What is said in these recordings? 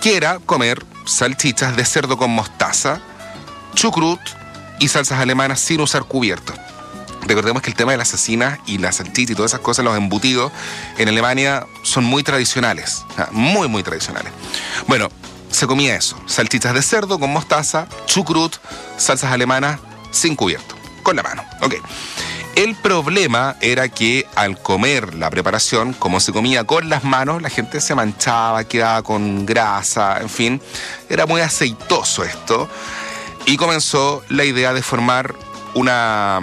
que era comer salchichas de cerdo con mostaza, chucrut y salsas alemanas sin usar cubiertos. Recordemos que el tema de las cecinas y la salchicha y todas esas cosas, los embutidos, en Alemania son muy tradicionales, muy, muy tradicionales. Bueno, se comía eso, salchichas de cerdo con mostaza, chucrut, salsas alemanas sin cubierto, con la mano. Ok. El problema era que al comer la preparación, como se comía con las manos, la gente se manchaba, quedaba con grasa, en fin, era muy aceitoso esto. Y comenzó la idea de formar una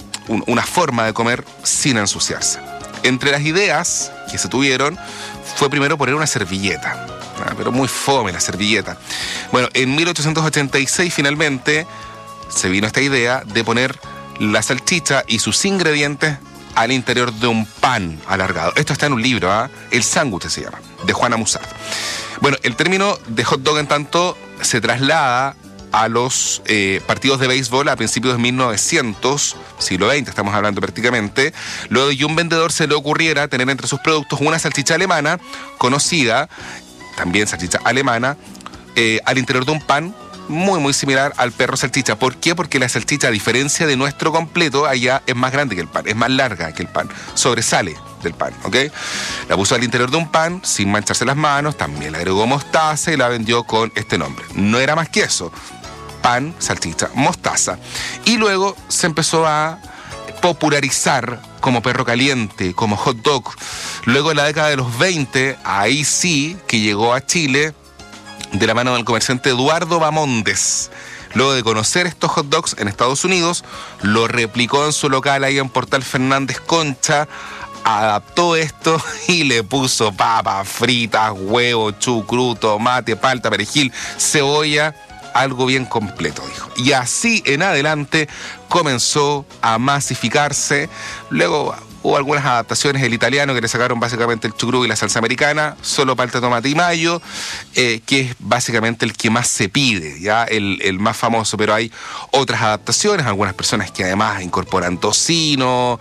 forma de comer sin ensuciarse. Entre las ideas que se tuvieron fue primero poner una servilleta, pero muy fome la servilleta. Bueno, en 1886 finalmente se vino esta idea de poner la salchicha y sus ingredientes al interior de un pan alargado. Esto está en un libro, El sándwich se llama, de Juana Musart. Bueno, el término de hot dog en tanto se traslada a los partidos de béisbol a principios de 1900, siglo XX estamos hablando prácticamente, luego de que un vendedor se le ocurriera tener entre sus productos una salchicha alemana conocida, también salchicha alemana, al interior de un pan muy muy similar al perro salchicha. ¿Por qué? Porque la salchicha, a diferencia de nuestro completo, allá es más grande que el pan, es más larga que el pan, sobresale del pan, ¿ok? La puso al interior de un pan sin mancharse las manos, también le agregó mostaza y la vendió con este nombre. No era más que eso, pan, salchicha, mostaza. Y luego se empezó a popularizar como perro caliente, como hot dog. Luego en la década de los 20, ahí sí que llegó a Chile de la mano del comerciante Eduardo Bamondes. Luego de conocer estos hot dogs en Estados Unidos, lo replicó en su local ahí en Portal Fernández Concha, adaptó esto y le puso papas fritas, huevo, chucrut, tomate, palta, perejil, cebolla, algo bien completo, dijo. Y así en adelante comenzó a masificarse. Luego hubo algunas adaptaciones, el italiano que le sacaron básicamente el chucrut y la salsa americana, solo palta, tomate y mayo, que es básicamente el que más se pide, ya el más famoso, pero hay otras adaptaciones, algunas personas que además incorporan tocino,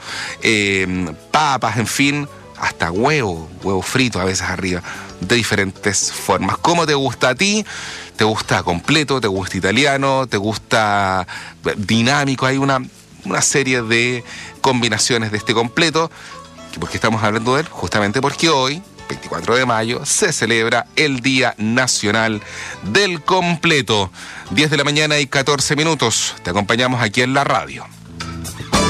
papas, en fin, hasta huevo frito a veces arriba, de diferentes formas. ¿Cómo te gusta a ti? ¿Te gusta completo? ¿Te gusta italiano? ¿Te gusta dinámico? Hay una serie de combinaciones de este completo. ¿Por qué estamos hablando de él? Justamente porque hoy, 24 de mayo, se celebra el Día Nacional del Completo. 10 de la mañana y 14 minutos. Te acompañamos aquí en la radio.